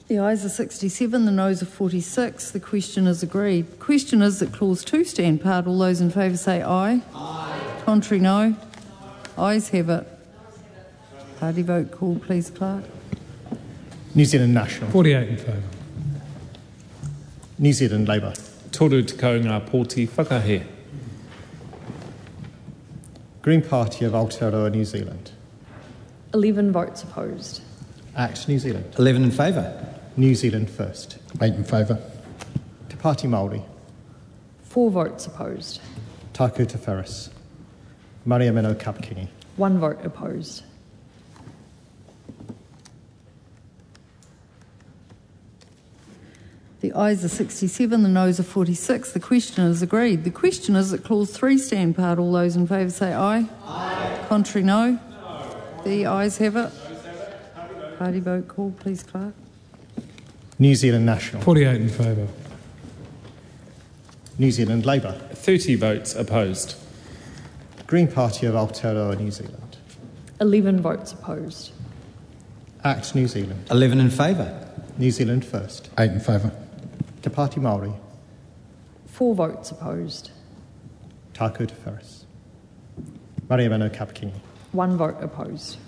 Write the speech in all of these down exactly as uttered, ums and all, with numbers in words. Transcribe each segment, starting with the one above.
The ayes are sixty-seven, the noes are forty-six. The question is agreed. The question is that clause two stand part. All those in favour say aye. Aye. Contrary, no. Ayes have it. Party vote call, please, Clerk. New Zealand National. forty-eight in favour. New Zealand Labour. Toru Te Kaunga Pōti Whakahe. Green Party of Aotearoa New Zealand. eleven votes opposed. Act New Zealand. eleven in favour. New Zealand First. eight in favour. Te Pāti Māori. four votes opposed. Taku Te Wharis. Maria Mino Kapakingi. one vote opposed. The ayes are sixty-seven, the noes are forty-six. The question is agreed. The question is that clause three stand part. All those in favour say aye. Aye. Contrary, no. No. The ayes have it. Party vote call, please, Clerk. New Zealand National. forty-eight in favour. New Zealand Labour. thirty votes opposed. Green Party of Aotearoa New Zealand. eleven votes opposed. Act New Zealand. eleven in favour. New Zealand First. eight in favour. Te Pāti Māori. four votes opposed. Taku Te Wharis. Maria Mino Kapakingi. one vote opposed.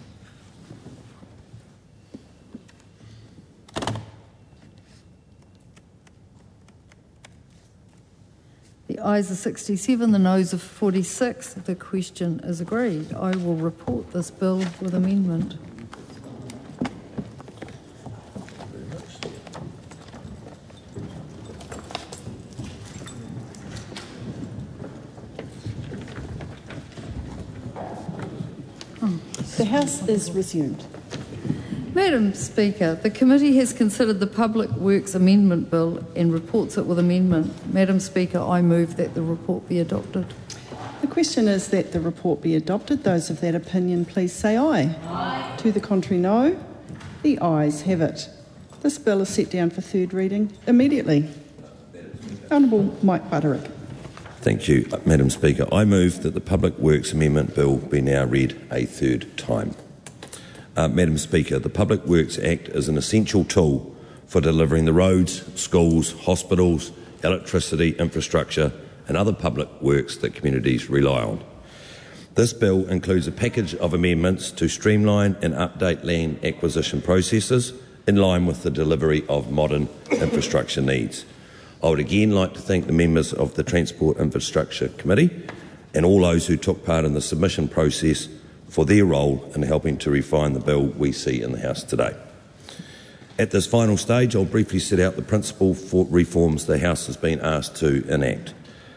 The ayes are sixty-seven, the noes are forty-six. The question is agreed. I will report this bill with amendment. The House is resumed. Madam Speaker, the committee has considered the Public Works Amendment Bill and reports it with amendment. Madam Speaker, I move that the report be adopted. The question is that the report be adopted. Those of that opinion, please say aye. Aye. To the contrary, no. The ayes have it. This bill is set down for third reading immediately. Honourable Mike Butterick. Thank you, Madam Speaker. I move that the Public Works Amendment Bill be now read a third time. Uh, Madam Speaker, the Public Works Act is an essential tool for delivering the roads, schools, hospitals, electricity, infrastructure and other public works that communities rely on. This bill includes a package of amendments to streamline and update land acquisition processes in line with the delivery of modern infrastructure needs. I would again like to thank the members of the Transport Infrastructure Committee and all those who took part in the submission process for their role in helping to refine the bill we see in the House today. At this final stage, I'll briefly set out the principal for reforms the House has been asked to enact.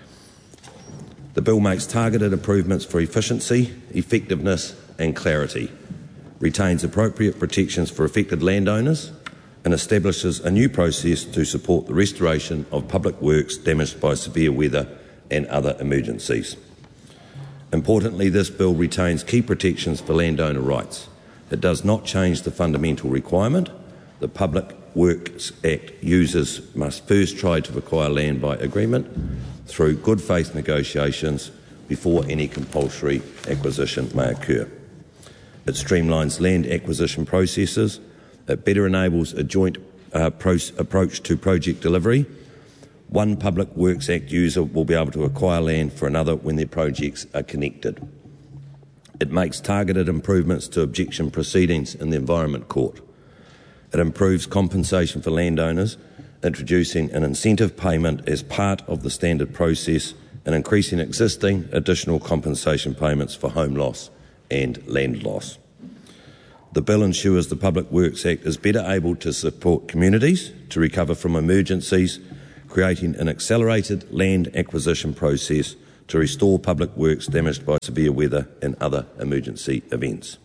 The bill makes targeted improvements for efficiency, effectiveness and clarity, retains appropriate protections for affected landowners and establishes a new process to support the restoration of public works damaged by severe weather and other emergencies. Importantly, this bill retains key protections for landowner rights. It does not change the fundamental requirement. The Public Works Act users must first try to acquire land by agreement through good faith negotiations before any compulsory acquisition may occur. It streamlines land acquisition processes. It better enables a joint uh, pro- approach to project delivery. One Public Works Act user will be able to acquire land for another when their projects are connected. It makes targeted improvements to objection proceedings in the Environment Court. It improves compensation for landowners, introducing an incentive payment as part of the standard process and increasing existing additional compensation payments for home loss and land loss. The bill ensures the Public Works Act is better able to support communities to recover from emergencies, creating an accelerated land acquisition process to restore public works damaged by severe weather and other emergency events.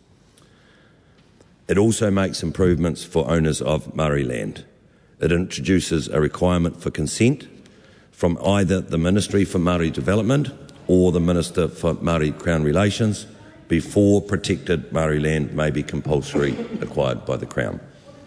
It also makes improvements for owners of Māori land. It introduces a requirement for consent from either the Ministry for Māori Development or the Minister for Māori Crown Relations before protected Māori land may be compulsory acquired by the Crown.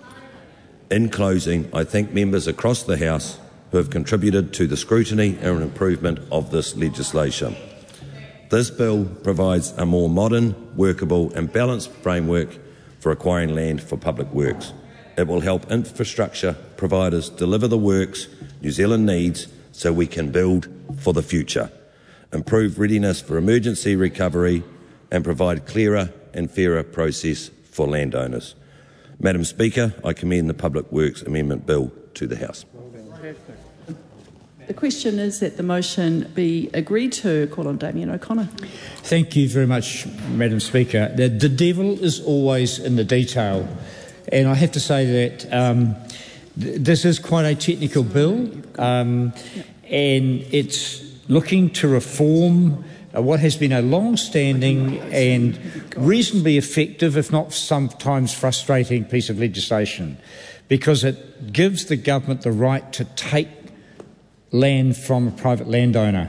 In closing, I thank members across the House who have contributed to the scrutiny and improvement of this legislation. This bill provides a more modern, workable and balanced framework for acquiring land for public works. It will help infrastructure providers deliver the works New Zealand needs so we can build for the future, improve readiness for emergency recovery and provide clearer and fairer process for landowners. Madam Speaker, I commend the Public Works Amendment Bill to the House. The question is that the motion be agreed to. Call on Damien O'Connor. Thank you very much, Madam Speaker. The, the devil is always in the detail, and I have to say that um, th- this is quite a technical bill, um, and it's looking to reform uh, what has been a long-standing and reasonably effective, if not sometimes frustrating, piece of legislation, because it gives the government the right to take land from a private landowner.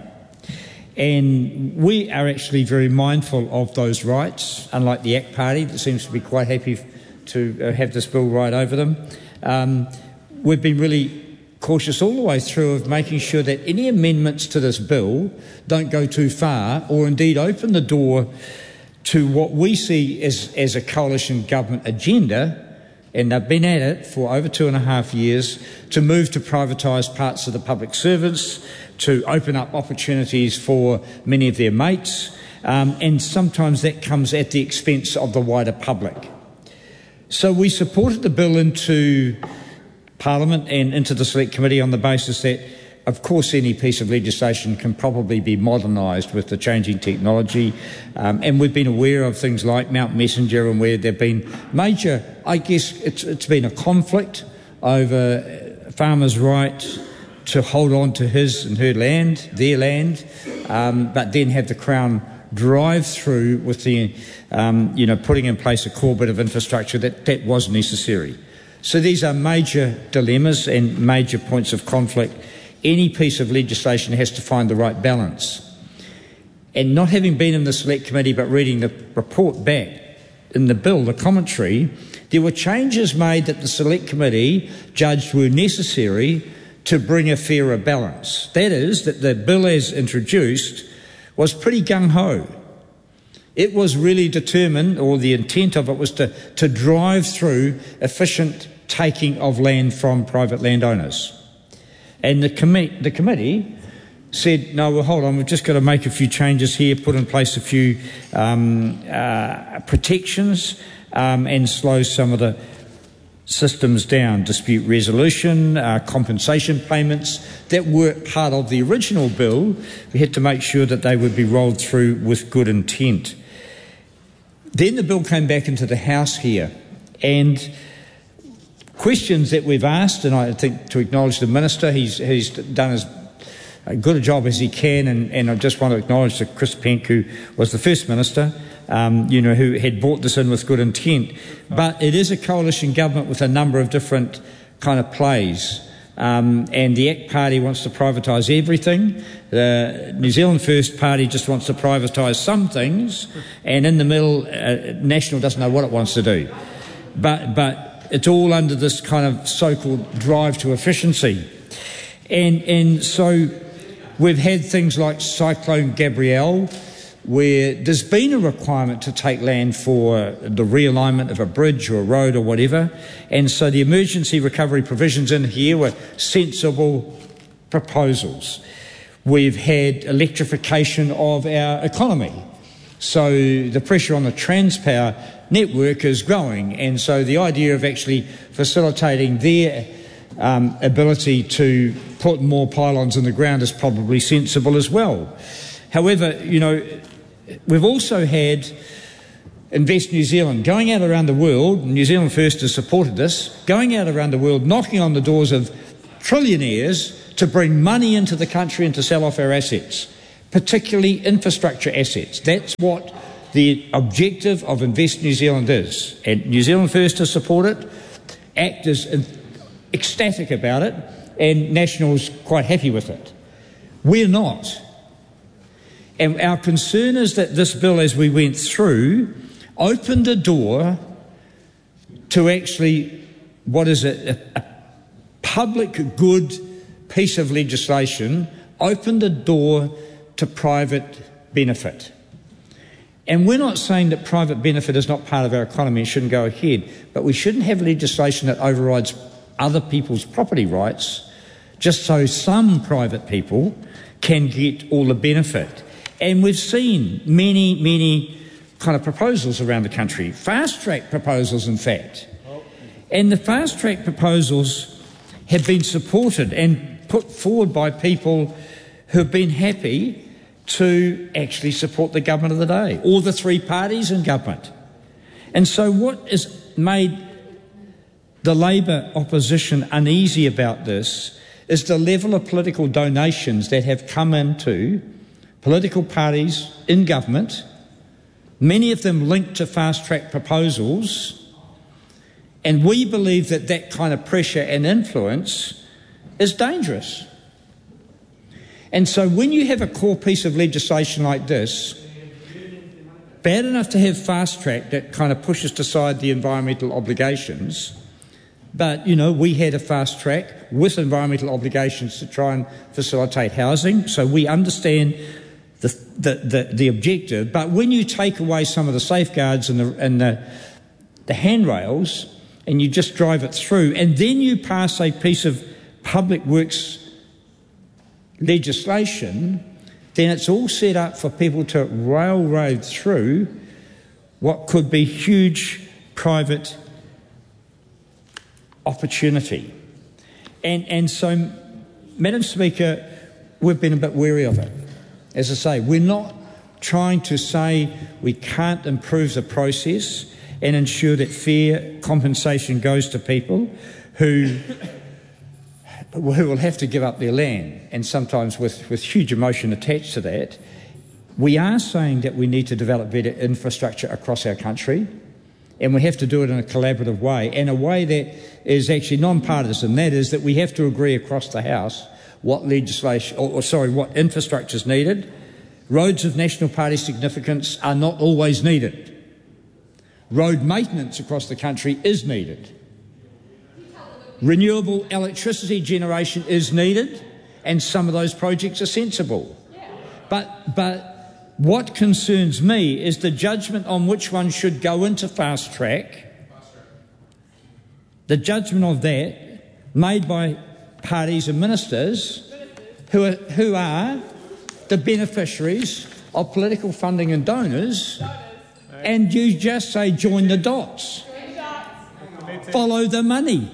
And we are actually very mindful of those rights, unlike the A C T Party that seems to be quite happy to uh, have this bill right over them. Um, we've been really cautious all the way through of making sure that any amendments to this bill don't go too far or indeed open the door to what we see as, as a coalition government agenda, and they've been at it for over two and a half years, to move to privatise parts of the public service, to open up opportunities for many of their mates, um, and sometimes that comes at the expense of the wider public. So we supported the bill into Parliament and into the Select Committee on the basis that, of course, any piece of legislation can probably be modernised with the changing technology, um, and we've been aware of things like Mount Messenger and where there have been major, I guess it's, it's been a conflict over farmers' right to hold on to his and her land, their land, um, but then have the Crown drive through with the, um, you know, putting in place a core bit of infrastructure that, that was necessary. So these are major dilemmas and major points of conflict. Any piece of legislation has to find the right balance. And not having been in the Select Committee but reading the report back, in the bill, the commentary, there were changes made that the Select Committee judged were necessary to bring a fairer balance. That is, that the bill as introduced was pretty gung-ho. It was really determined, or the intent of it was to, to drive through efficient taking of land from private landowners. And the, commi- the committee said, no, well, hold on, we've just got to make a few changes here, put in place a few um, uh, protections um, and slow some of the systems down, dispute resolution, uh, compensation payments that were part of the original bill. We had to make sure that they would be rolled through with good intent. Then the bill came back into the House here, and questions that we've asked, and I think to acknowledge the Minister, he's, he's done as good a job as he can, and, and I just want to acknowledge that Chris Penk, who was the first Minister, um, you know, who had brought this in with good intent. But it is a coalition government with a number of different kind of plays, um, and the A C T Party wants to privatise everything. The New Zealand First Party just wants to privatise some things, and in the middle, uh, National doesn't know what it wants to do. But, but it's all under this kind of so-called drive to efficiency. And, and so we've had things like Cyclone Gabrielle, where there's been a requirement to take land for the realignment of a bridge or a road or whatever. And so the emergency recovery provisions in here were sensible proposals. We've had electrification of our economy. So the pressure on the Transpower network is growing, and so the idea of actually facilitating their um, ability to put more pylons in the ground is probably sensible as well. However, you know, we've also had Invest New Zealand going out around the world, New Zealand First has supported this, going out around the world, knocking on the doors of trillionaires to bring money into the country and to sell off our assets, particularly infrastructure assets. That's what the objective of Invest New Zealand is. And New Zealand First has supported it, ACT is ecstatic about it, and National's quite happy with it. We're not. And our concern is that this bill, as we went through, opened a door to actually, what is it, a, a public good piece of legislation, opened a door to private benefit. And we're not saying that private benefit is not part of our economy and shouldn't go ahead, but we shouldn't have legislation that overrides other people's property rights just so some private people can get all the benefit. And we've seen many, many kind of proposals around the country, fast-track proposals, in fact. And the fast-track proposals have been supported and put forward by people who have been happy to actually support the government of the day, or the three parties in government. And so what has made the Labour opposition uneasy about this is the level of political donations that have come into political parties in government, many of them linked to fast-track proposals, and we believe that that kind of pressure and influence is dangerous. And so when you have a core piece of legislation like this, bad enough to have fast-track that kind of pushes aside the environmental obligations, but, you know, we had a fast-track with environmental obligations to try and facilitate housing, so we understand the, the, the, the objective. But when you take away some of the safeguards and the, and the, the handrails and you just drive it through, and then you pass a piece of public works legislation, then it's all set up for people to railroad through what could be huge private opportunity. And, and so, Madam Speaker, we've been a bit wary of it. As I say, we're not trying to say we can't improve the process and ensure that fair compensation goes to people who who will have to give up their land, and sometimes with, with huge emotion attached to that. We are saying that we need to develop better infrastructure across our country, and we have to do it in a collaborative way, and a way that is actually non-partisan. That is that we have to agree across the House what legislation, or, or sorry, what infrastructure is needed. Roads of national party significance are not always needed. Road maintenance across the country is needed. Renewable electricity generation is needed, and some of those projects are sensible. But, but what concerns me is the judgment on which one should go into fast track, the judgment of that made by parties and ministers who are, who are the beneficiaries of political funding and donors, and you just say join the dots, follow the money.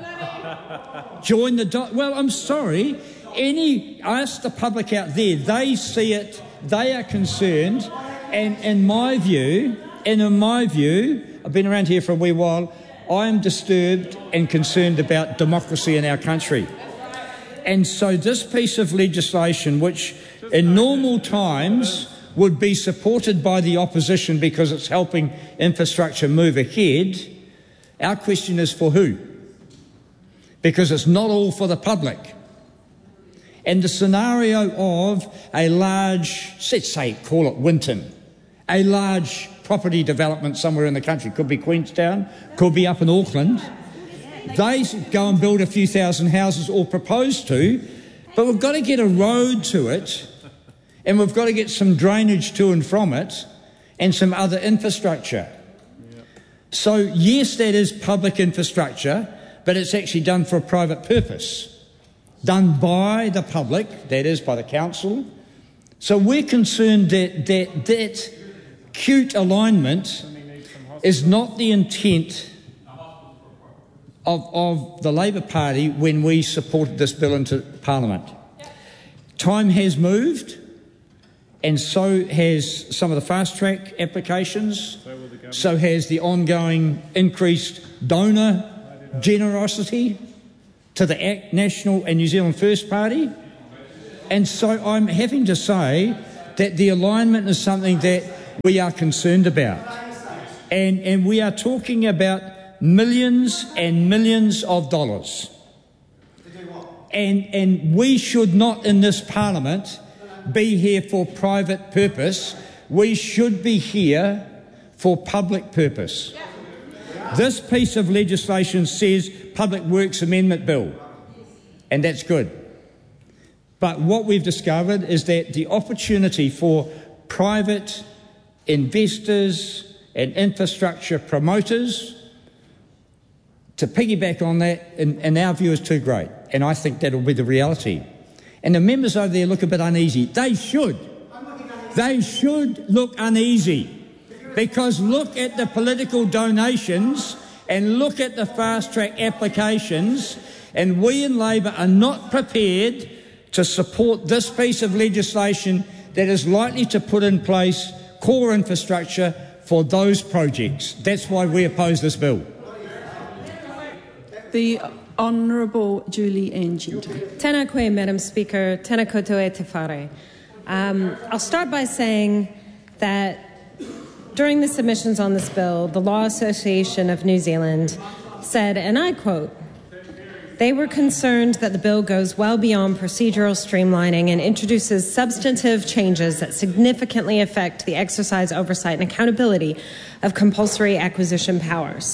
Join the dot. Well, I'm sorry. Any, ask the public out there. They see it. They are concerned. And in my view, and in my view, I've been around here for a wee while. I am disturbed and concerned about democracy in our country. And so this piece of legislation, which in normal times would be supported by the opposition because it's helping infrastructure move ahead, our question is for who? Because it's not all for the public. And the scenario of a large, let's say, call it Winton, a large property development somewhere in the country, could be Queenstown, could be up in Auckland, they go and build a few thousand houses, or propose to, but we've got to get a road to it, and we've got to get some drainage to and from it, and some other infrastructure. So yes, that is public infrastructure, but it's actually done for a private purpose, done by the public, that is, by the council. So we're concerned that that, that cute alignment is not the intent of, of the Labour Party when we supported this bill into Parliament. Time has moved, and so has some of the fast-track applications, so has the ongoing increased donor generosity to the ACT National and New Zealand First Party. And so I'm having to say that the alignment is something that we are concerned about. And, and we are talking about millions and millions of dollars. And, and we should not in this Parliament be here for private purpose. We should be here for public purpose. This piece of legislation says Public Works Amendment Bill, and that's good. But what we've discovered is that the opportunity for private investors and infrastructure promoters to piggyback on that, in, in our view, is too great. And I think that'll be the reality. And the members over there look a bit uneasy. They should. They should look uneasy. Because look at the political donations and look at the fast-track applications, and we in Labor are not prepared to support this piece of legislation that is likely to put in place core infrastructure for those projects. That's why we oppose this bill. The Honourable Julie Ann Genter. Tēnā koe, Madam Speaker. Tēnā koutou e te whare. Um, I'll start by saying that during the submissions on this bill, the Law Association of New Zealand said, and I quote, "They were concerned that the bill goes well beyond procedural streamlining and introduces substantive changes that significantly affect the exercise, oversight, and accountability of compulsory acquisition powers."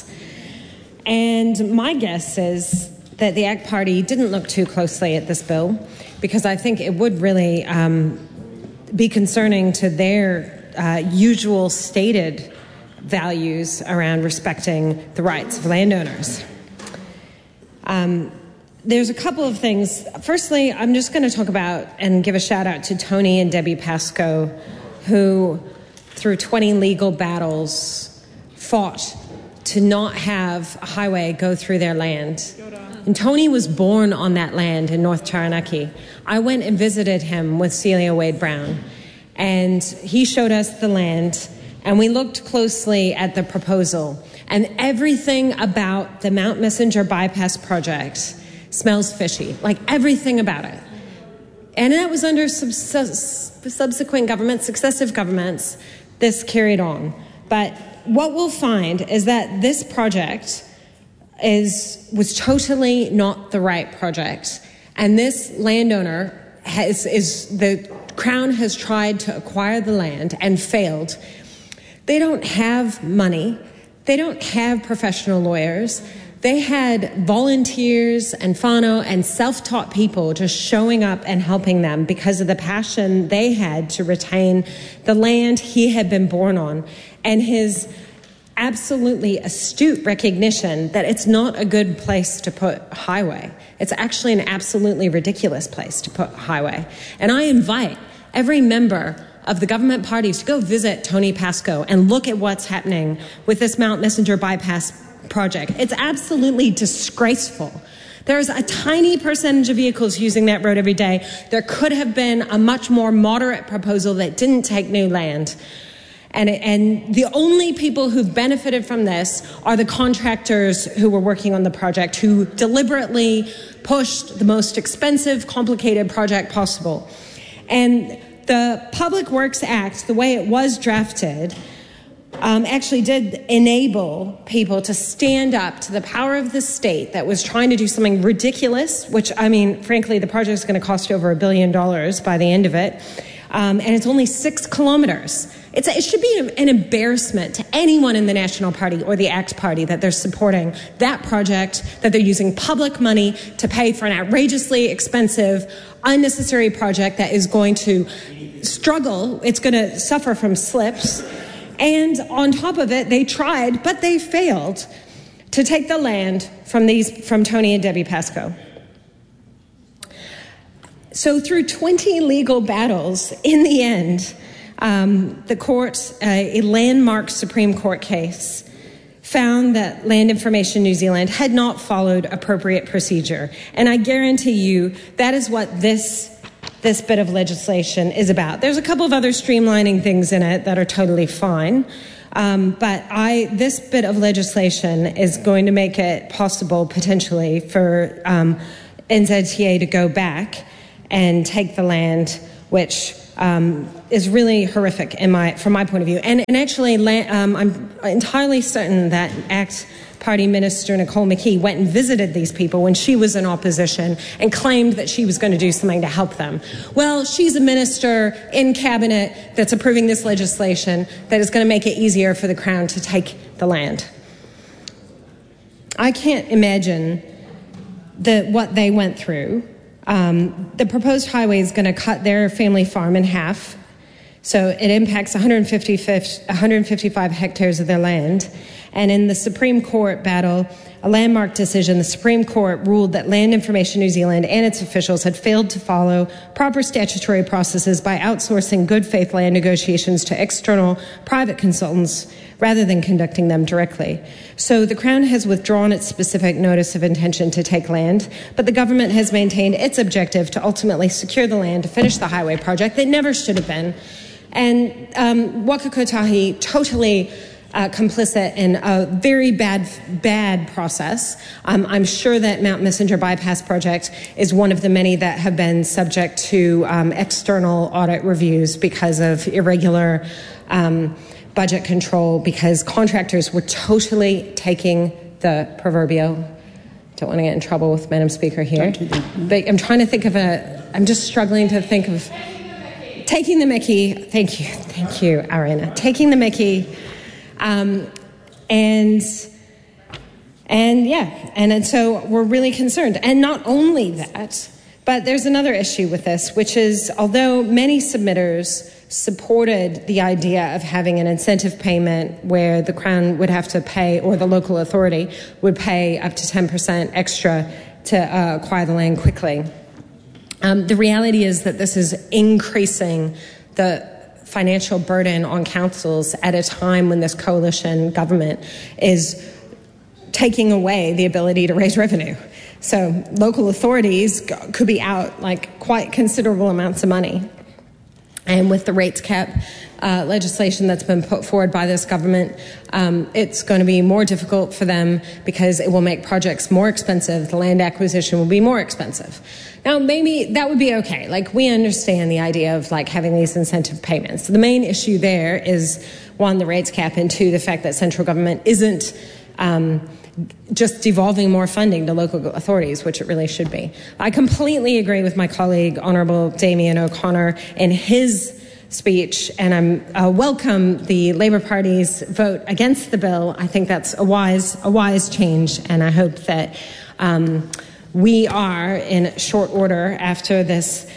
And my guess is that the A C T Party didn't look too closely at this bill, because I think it would really um, be concerning to their uh, usual stated values around respecting the rights of landowners. Um, there's a couple of things. Firstly, I'm just going to talk about and give a shout out to Tony and Debbie Pascoe, who, through twenty legal battles, fought to not have a highway go through their land. And Tony was born on that land in North Taranaki. I went and visited him with Celia Wade Brown, and he showed us the land, and we looked closely at the proposal. And everything about the Mount Messenger bypass project smells fishy, like everything about it. And that was under sub- subsequent governments, successive governments, this carried on. But what we'll find is that this project is was totally not the right project. And this landowner has, is, the Crown has tried to acquire the land and failed. They don't have money. They don't have professional lawyers. They had volunteers and whānau and self-taught people just showing up and helping them because of the passion they had to retain the land he had been born on, and his absolutely astute recognition that it's not a good place to put a highway. It's actually an absolutely ridiculous place to put a highway. And I invite every member of the government parties to go visit Tony Pascoe and look at what's happening with this Mount Messenger bypass project. It's absolutely disgraceful. There's a tiny percentage of vehicles using that road every day. There could have been a much more moderate proposal that didn't take new land. And, and the only people who've benefited from this are the contractors who were working on the project, who deliberately pushed the most expensive, complicated project possible. And the Public Works Act, the way it was drafted, um, actually did enable people to stand up to the power of the state that was trying to do something ridiculous, which, I mean, frankly, the project is going to cost over a billion dollars by the end of it. Um, and it's only six kilometers. It's, it should be an embarrassment to anyone in the National Party or the A C T Party that they're supporting that project, that they're using public money to pay for an outrageously expensive, unnecessary project that is going to struggle. It's going to suffer from slips. And on top of it, they tried, but they failed to take the land from these from Tony and Debbie Pascoe. So through twenty legal battles, in the end, um, the court, uh, a landmark Supreme Court case, found that Land Information New Zealand had not followed appropriate procedure. And I guarantee you that is what this this bit of legislation is about. There's a couple of other streamlining things in it that are totally fine. Um, but I, this bit of legislation is going to make it possible, potentially, for um, N Z T A to go back and take the land, which um, is really horrific in my, from my point of view. And, and actually, um, I'm entirely certain that A C T Party Minister Nicole McKee went and visited these people when she was in opposition and claimed that she was going to do something to help them. Well, she's a minister in cabinet that's approving this legislation that is going to make it easier for the Crown to take the land. I can't imagine the, what they went through. Um, the proposed highway is going to cut their family farm in half, So it impacts one hundred fifty-five hectares of their land. And in the Supreme Court battle, a landmark decision, the Supreme Court ruled that Land Information New Zealand and its officials had failed to follow proper statutory processes by outsourcing good faith land negotiations to external private consultants rather than conducting them directly. So the Crown has withdrawn its specific notice of intention to take land, but the government has maintained its objective to ultimately secure the land to finish the highway project that never should have been. And um, Waka Kotahi totally Uh, complicit in a very bad, bad process. Um, I'm sure that Mount Messenger Bypass Project is one of the many that have been subject to um, external audit reviews because of irregular um, budget control, because contractors were totally taking the proverbial, don't want to get in trouble with Madam Speaker here, do that, no. but I'm trying to think of a, I'm just struggling to think of, taking the mickey, thank you, thank you, Arena, taking the mickey. Um, and, and yeah, and, and so we're really concerned. And not only that, but there's another issue with this, which is although many submitters supported the idea of having an incentive payment where the Crown would have to pay, or the local authority would pay up to ten percent extra to uh, acquire the land quickly, um, the reality is that this is increasing the financial burden on councils at a time when this coalition government is taking away the ability to raise revenue. So local authorities could be out like quite considerable amounts of money. And with the rates cap uh, legislation that's been put forward by this government, um, it's going to be more difficult for them because it will make projects more expensive. The land acquisition will be more expensive. Now, maybe that would be okay. Like, we understand the idea of like having these incentive payments. The main issue there is, one, the rates cap, and two, the fact that central government isn't um, just devolving more funding to local authorities, which it really should be. I completely agree with my colleague, Honourable Damien O'Connor, in his speech, and I uh, welcome the Labour Party's vote against the bill. I think that's a wise, a wise change, and I hope that um, we are, in short order, after this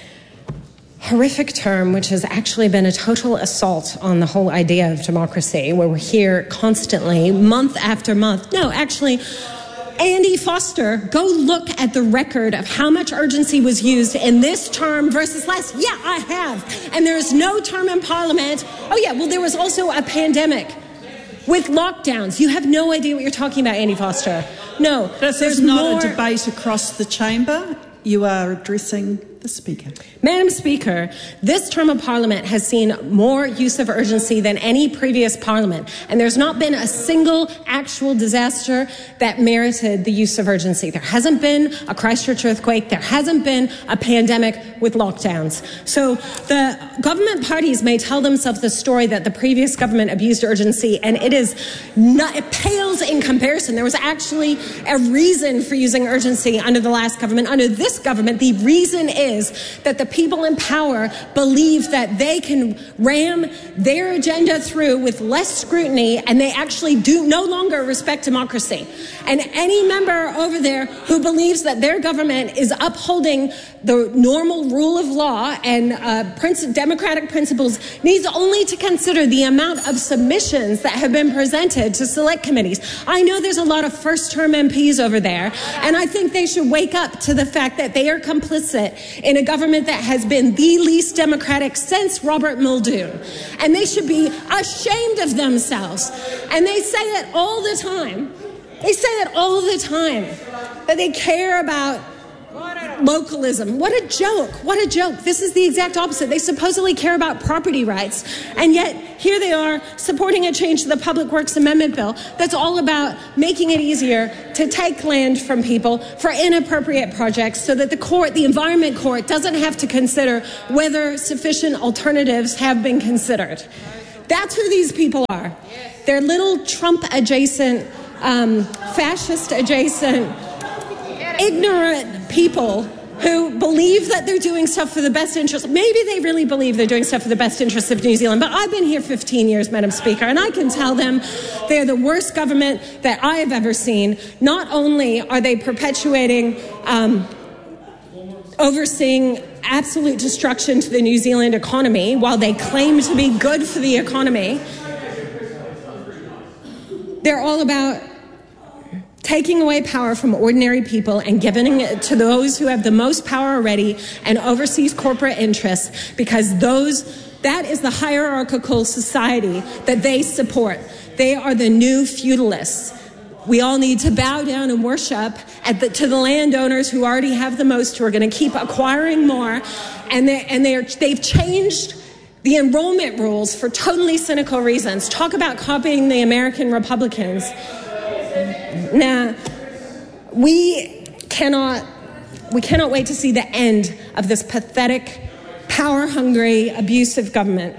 horrific term, which has actually been a total assault on the whole idea of democracy, where we're here constantly, month after month. No, actually, Andy Foster, go look at the record of how much urgency was used in this term versus last. Yeah, I have. And there's no term in Parliament. Oh, yeah, well, there was also a pandemic with lockdowns. You have no idea what you're talking about, Andy Foster. No, this there's is not more... a debate across the chamber. You are addressing the Speaker. Madam Speaker, this term of Parliament has seen more use of urgency than any previous Parliament, and there's not been a single actual disaster that merited the use of urgency. There hasn't been a Christchurch earthquake. There hasn't been a pandemic with lockdowns. So the government parties may tell themselves the story that the previous government abused urgency, and it is not, it pales in comparison. There was actually a reason for using urgency under the last government. Under this government, the reason is that the people in power believe that they can ram their agenda through with less scrutiny, and they actually do no longer respect democracy. And any member over there who believes that their government is upholding the normal rule of law and uh, princ- democratic principles needs only to consider the amount of submissions that have been presented to select committees. I know there's a lot of first-term M Ps over there, and I think they should wake up to the fact that they are complicit in a government that has been the least democratic since Robert Muldoon. And they should be ashamed of themselves. And they say it all the time. They say it all the time, that they care about localism. What a joke. What a joke. This is the exact opposite. They supposedly care about property rights, and yet here they are supporting a change to the Public Works Amendment Bill that's all about making it easier to take land from people for inappropriate projects so that the court, the Environment Court, doesn't have to consider whether sufficient alternatives have been considered. That's who these people are. They're little Trump-adjacent, um, fascist-adjacent, ignorant people who believe that they're doing stuff for the best interest. Maybe they really believe they're doing stuff for the best interest of New Zealand, but I've been here fifteen years, Madam Speaker, and I can tell them they're the worst government that I have ever seen. Not only are they perpetuating um, overseeing absolute destruction to the New Zealand economy while they claim to be good for the economy. They're all about taking away power from ordinary people and giving it to those who have the most power already and overseas corporate interests, because those that is the hierarchical society that they support. They are the new feudalists. We all need to bow down and worship at the, to the landowners who already have the most, who are going to keep acquiring more, and they and they are they've changed the enrollment rules for totally cynical reasons. Talk about copying the American Republicans. Now, we cannot we cannot wait to see the end of this pathetic, power-hungry, abusive government.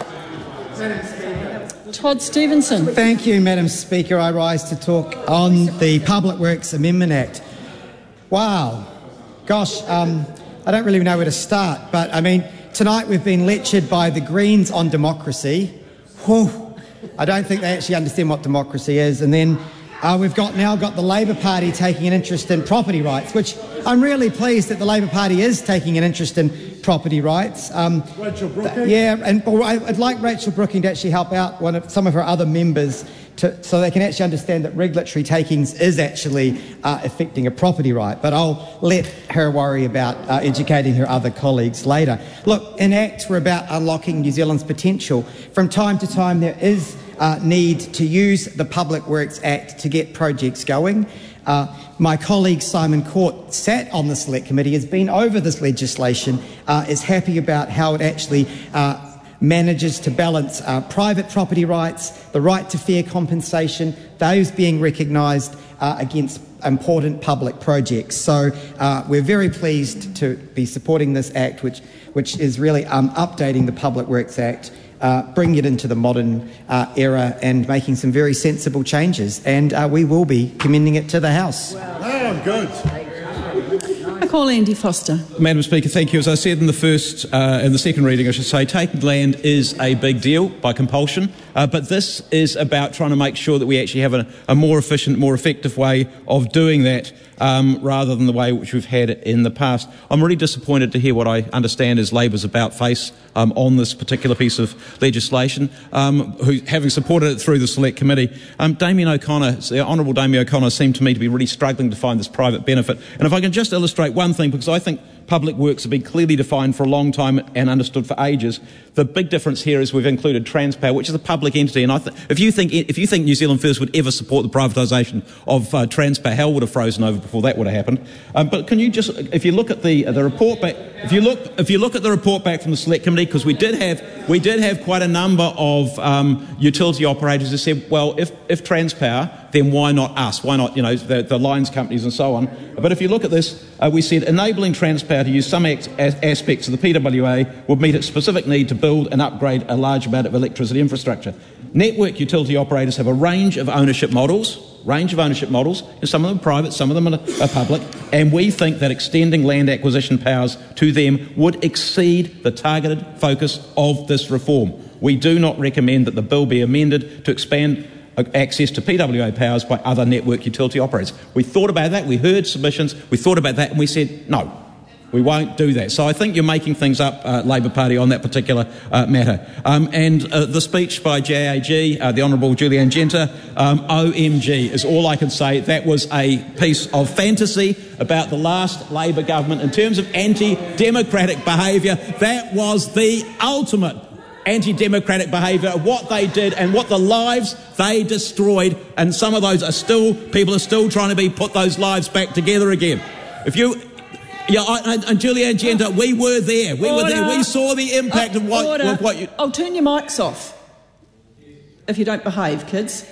Todd Stevenson. Thank you, Madam Speaker. I rise to talk on the Public Works Amendment Act. Wow. Gosh, um, I don't really know where to start, but I mean, tonight we've been lectured by the Greens on democracy. Whew. I don't think they actually understand what democracy is. And then uh, we've got now got the Labor Party taking an interest in property rights, which I'm really pleased that the Labor Party is taking an interest in property rights. Um, Rachel Brooking? Yeah, and well, I'd like Rachel Brooking to actually help out one of some of her other members to, so they can actually understand that regulatory takings is actually uh, affecting a property right. But I'll let her worry about uh, educating her other colleagues later. Look, in ACT, we're about unlocking New Zealand's potential. From time to time, there is uh, need to use the Public Works Act to get projects going. Uh, my colleague Simon Court sat on the Select Committee, has been over this legislation, uh, is happy about how it actually uh, manages to balance uh, private property rights, the right to fair compensation, those being recognised uh, against important public projects. So uh, we're very pleased to be supporting this Act, which, which is really um, updating the Public Works Act, Uh, bringing it into the modern uh, era and making some very sensible changes. And uh, we will be commending it to the House. Oh, good. I call Andy Foster. Madam Speaker, thank you. As I said in the first, uh, in the second reading, I should say, taking land is a big deal by compulsion. Uh, but this is about trying to make sure that we actually have a, a more efficient, more effective way of doing that, um, rather than the way which we've had in the past. I'm really disappointed to hear what I understand is Labor's about-face um, on this particular piece of legislation, um, who, having supported it through the Select Committee. Um, Damien O'Connor, the Honourable Damien O'Connor, seemed to me to be really struggling to find this private benefit. And if I can just illustrate one thing, because I think public works have been clearly defined for a long time and understood for ages. The big difference here is we've included Transpower, which is a public entity. And I th- if you think if you think New Zealand First would ever support the privatisation of uh, Transpower, hell would have frozen over before that would have happened. Um, but can you just, if you look at the uh, the report back, if you look if you look at the report back from the Select Committee, because we did have we did have quite a number of um, utility operators who said, well, if if Transpower, then why not us? Why not, you know, the, the lines companies and so on? But if you look at this, uh, we said enabling Transpower to use some ex- aspects of the P W A would meet its specific need to build and upgrade a large amount of electricity infrastructure. Network utility operators have a range of ownership models, range of ownership models, and some of them are private, some of them are, are public, and we think that extending land acquisition powers to them would exceed the targeted focus of this reform. We do not recommend that the bill be amended to expand access to P W A powers by other network utility operators. We thought about that, we heard submissions, we thought about that, and we said, no, we won't do that. So I think you're making things up, uh, Labor Party, on that particular uh, matter. Um, and uh, the speech by J A G, uh, the Honourable Julianne Genter, um, O M G is all I can say. That was a piece of fantasy about the last Labor government in terms of anti-democratic behaviour. That was the ultimate anti-democratic behaviour, what they did and what the lives they destroyed, and some of those are still, people are still trying to be put those lives back together again. If you, yeah, I, and Julianne Genter, we were there, we Order. were there, we saw the impact uh, of, what, of what you... I'll turn your mics off if you don't behave, kids.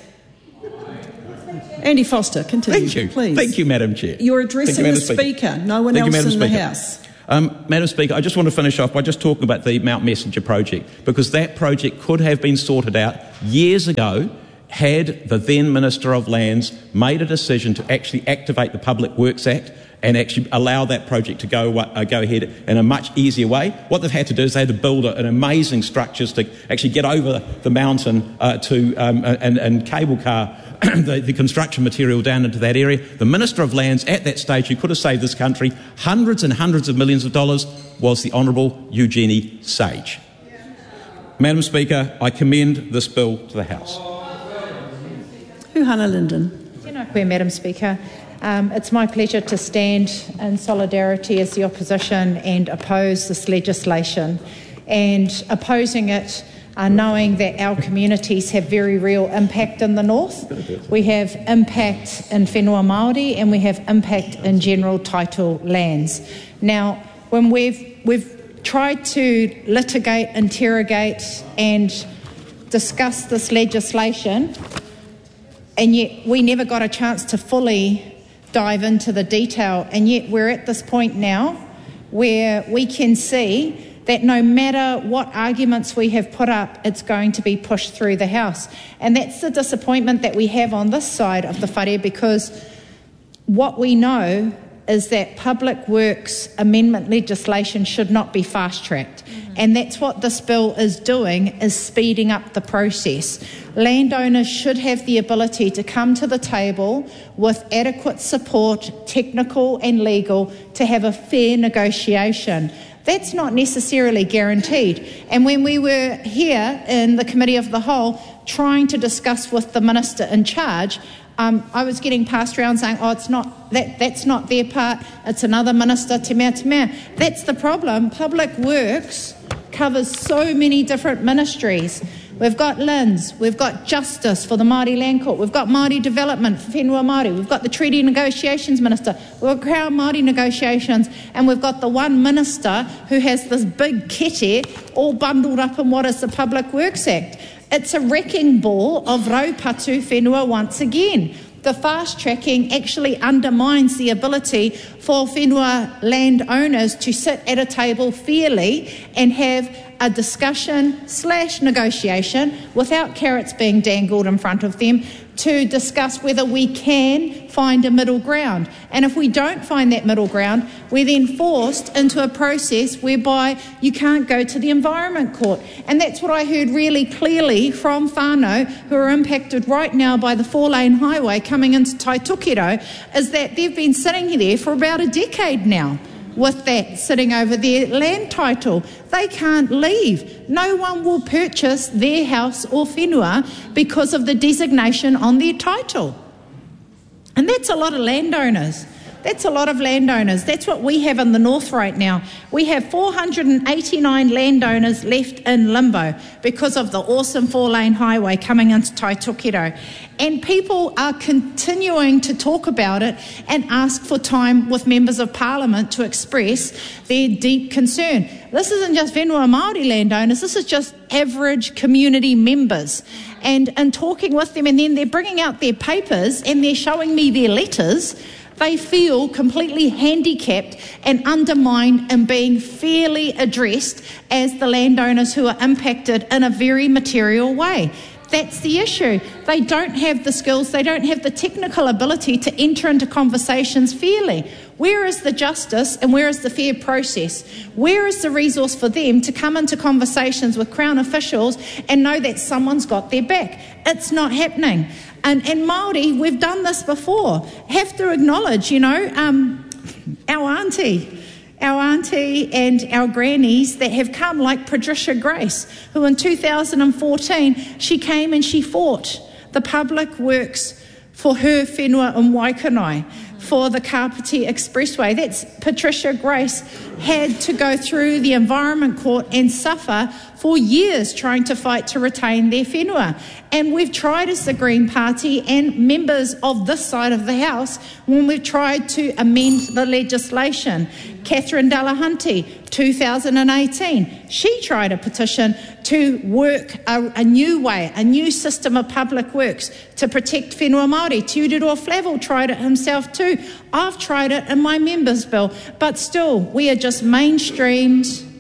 Andy Foster, continue, Thank you, please. Thank you, Madam Chair. You're addressing you, the Speaker. Speaker, no one Thank else you, in the Speaker. House. Um, Madam Speaker, I just want to finish off by just talking about the Mount Messenger project, because that project could have been sorted out years ago had the then Minister of Lands made a decision to actually activate the Public Works Act and actually allow that project to go uh, go ahead in a much easier way, what they've had to do is they had to build a, an amazing structures to actually get over the mountain uh, to um, and, and cable car the, the construction material down into that area. The Minister of Lands at that stage, who could have saved this country hundreds and hundreds of millions of dollars, was the Honourable Eugenie Sage. Madam Speaker, I commend this bill to the House. Hannah Linden. Tēnā koe, Madam Speaker. Um, it's my pleasure to stand in solidarity as the opposition and oppose this legislation, and opposing it uh, knowing that our communities have very real impact in the north. We have impact in whenua Māori and we have impact in general title lands. Now, when we've, we've tried to litigate, interrogate and discuss this legislation, and yet we never got a chance to fully dive into the detail, and yet we're at this point now where we can see that no matter what arguments we have put up, it's going to be pushed through the House. And that's the disappointment that we have on this side of the whare, because what we know is that public works amendment legislation should not be fast-tracked. Mm-hmm. And that's what this bill is doing, is speeding up the process. Landowners should have the ability to come to the table with adequate support, technical and legal, to have a fair negotiation. That's not necessarily guaranteed. And when we were here in the Committee of the Whole trying to discuss with the Minister in charge, Um, I was getting passed around saying, oh, it's not that, that's not their part, it's another minister, te mea, te mea. That's the problem. Public Works covers so many different ministries. We've got L I N S, we've got Justice for the Māori Land Court, we've got Māori Development for whenua Māori, we've got the Treaty Negotiations Minister, we've got Crown Māori Negotiations, and we've got the one minister who has this big kete all bundled up in what is the Public Works Act. It's a wrecking ball of raupatu whenua once again. The fast tracking actually undermines the ability for whenua landowners to sit at a table fairly and have a discussion slash negotiation without carrots being dangled in front of them to discuss whether we can find a middle ground. And if we don't find that middle ground, we're then forced into a process whereby you can't go to the Environment Court. And that's what I heard really clearly from whānau who are impacted right now by the four-lane highway coming into Taitokerau, is that they've been sitting there for about a decade now with that sitting over their land title. They can't leave. No one will purchase their house or whenua because of the designation on their title. And that's a lot of landowners. That's a lot of landowners. That's what we have in the north right now. We have four hundred eighty-nine landowners left in limbo because of the awesome four-lane highway coming into Taitokerau. And people are continuing to talk about it and ask for time with members of parliament to express their deep concern. This isn't just whenua Māori landowners, this is just average community members. And in talking with them, and then they're bringing out their papers and they're showing me their letters, they feel completely handicapped and undermined in being fairly addressed as the landowners who are impacted in a very material way. That's the issue. They don't have the skills, they don't have the technical ability to enter into conversations fairly. Where is the justice and where is the fair process? Where is the resource for them to come into conversations with Crown officials and know that someone's got their back? It's not happening. And, and Māori, we've done this before. Have to acknowledge, you know, um, our auntie, our auntie and our grannies that have come, like Patricia Grace, who in two thousand fourteen, she came and she fought the public works for her whenua in Waikanae, for the Kapiti Expressway. That's Patricia Grace had to go through the Environment Court and suffer for years trying to fight to retain their whenua. And we've tried as the Green Party and members of this side of the House when we've tried to amend the legislation. Catherine Delahunty, two thousand eighteen, she tried a petition to work a, a new way, a new system of public works to protect whenua Māori. Te Ururoa Flavel tried it himself too. I've tried it in my members' bill, but still we are just mainstreamed.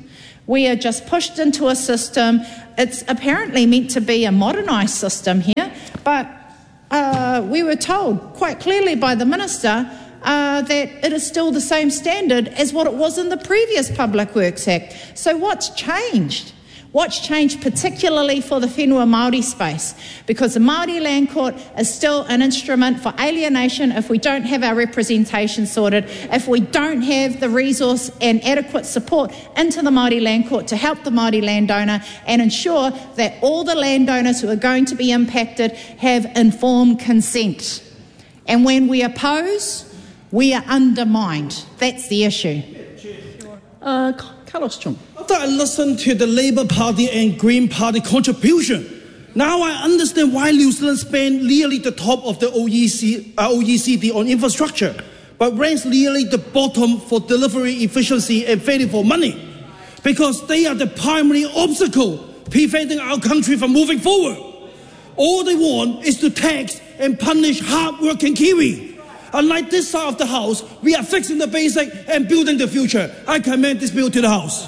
We are just pushed into a system. It's apparently meant to be a modernised system here, but uh, we were told quite clearly by the Minister uh, that it is still the same standard as what it was in the previous Public Works Act. So what's changed? What's changed particularly for the whenua Māori space? Because the Māori Land Court is still an instrument for alienation if we don't have our representation sorted, if we don't have the resource and adequate support into the Māori Land Court to help the Māori landowner and ensure that all the landowners who are going to be impacted have informed consent. And when we oppose, we are undermined. That's the issue. Uh, Carlos Chung. After I listened to the Labour Party and Green Party contribution, now I understand why New Zealand spent nearly the top of the O E C, uh, O E C D on infrastructure, but ranks nearly the bottom for delivery efficiency and value for money, because they are the primary obstacle preventing our country from moving forward. All they want is to tax and punish hard-working Kiwi. Unlike this side of the House, we are fixing the basic and building the future. I commend this bill to the House.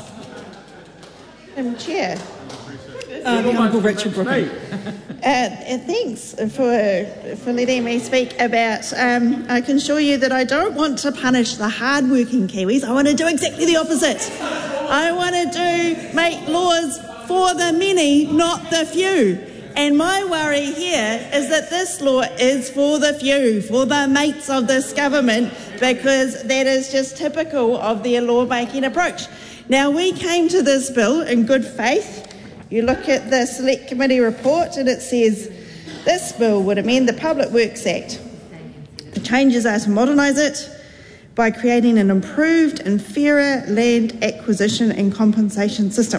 Madam Chair. Uh, the Honourable Rachel Brooking. Uh, thanks for, for letting me speak about. Um, I can assure you that I don't want to punish the hard-working Kiwis. I want to do exactly the opposite. I want to do make laws for the many, not the few. And my worry here is that this law is for the few, for the mates of this government, because that is just typical of their lawmaking approach. Now, we came to this bill in good faith. You look at the Select Committee report and it says this bill would amend the Public Works Act. The changes are to modernise it by creating an improved and fairer land acquisition and compensation system.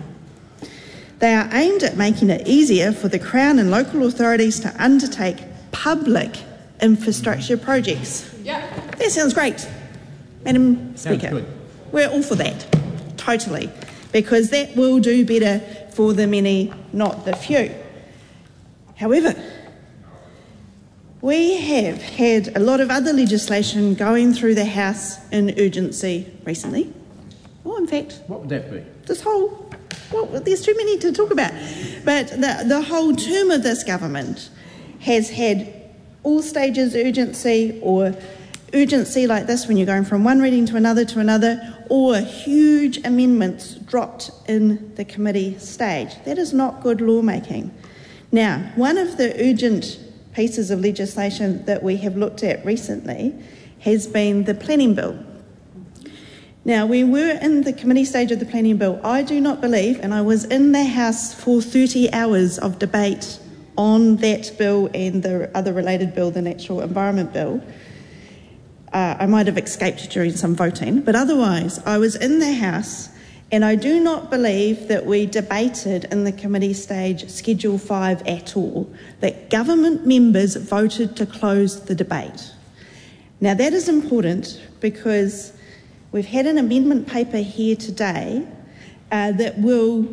They are aimed at making it easier for the Crown and local authorities to undertake public infrastructure projects. Yeah. That sounds great, Madam Sounds Speaker. good. We're all for that, totally, because that will do better for the many, not the few. However, we have had a lot of other legislation going through the House in urgency recently. Well, in fact, What would that be? this whole, well, there's too many to talk about, but the, the whole term of this government has had all stages urgency, or urgency like this when you're going from one reading to another to another, or huge amendments dropped in the committee stage. That is not good lawmaking. Now, one of the urgent pieces of legislation that we have looked at recently has been the planning bill. Now, we were in the committee stage of the planning bill. I do not believe, and I was in the House for thirty hours of debate on that bill and the other related bill, the Natural Environment Bill. Uh, I might have escaped during some voting, but otherwise I was in the House, and I do not believe that we debated in the committee stage Schedule five at all, that government members voted to close the debate. Now, that is important because we've had an amendment paper here today uh, that will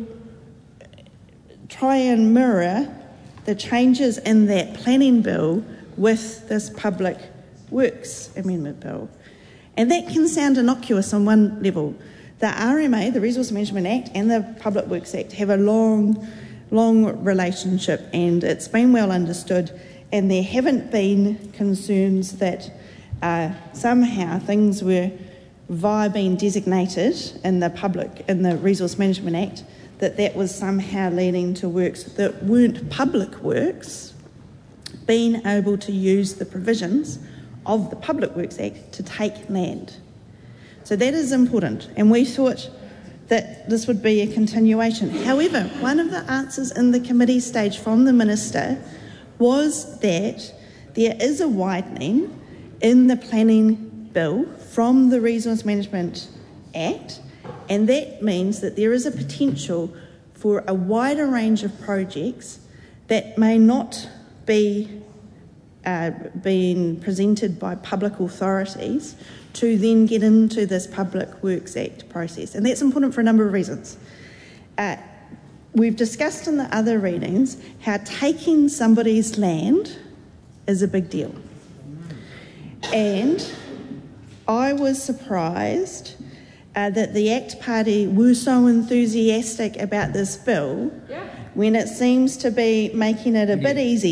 try and mirror the changes in that planning bill with this Public Works Amendment Bill. And that can sound innocuous on one level. The R M A, the Resource Management Act, and the Public Works Act have a long, long relationship, and it's been well understood, and there haven't been concerns that uh, somehow things were, via being designated in the public, in the Resource Management Act, that that was somehow leading to works that weren't public works being able to use the provisions of the Public Works Act to take land. So that is important, and we thought that this would be a continuation. However, one of the answers in the committee stage from the Minister was that there is a widening in the planning bill from the Resource Management Act, and that means that there is a potential for a wider range of projects that may not be uh, being presented by public authorities to then get into this Public Works Act process. And that's important for a number of reasons. Uh, we've discussed in the other readings how taking somebody's land is a big deal. And I was surprised uh, that the ACT Party were so enthusiastic about this bill, yeah. when it seems to be making it a bit easy